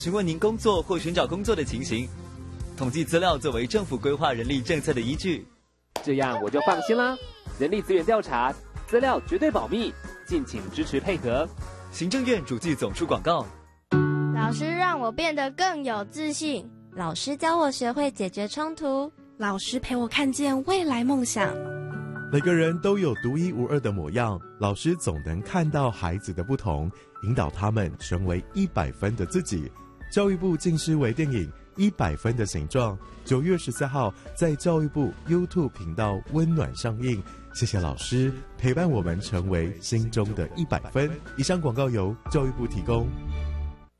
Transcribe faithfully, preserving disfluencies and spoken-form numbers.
询问您工作或寻找工作的情形。统计资料作为政府规划人力政策的依据。 这样我就放心啦。人力资源调查，资料绝对保密，敬请支持配合。 行政院主计总处广告。 老师让我变得更有自信， 老师教我学会解决冲突， 老师陪我看见未来梦想。 每个人都有独一无二的模样，老师总能看到孩子的不同，引导他们成为一百分的自己。教育部近视微电影《一百分的形状》，九月十四号在教育部 YouTube 频道温暖上映。谢谢老师陪伴我们成为心中的一百分。以上广告由教育部提供。